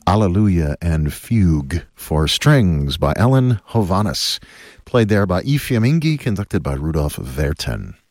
Alleluia and Fugue for Strings by Ellen Hovanes, played there by I Fiamminghi, conducted by Rudolf Verten.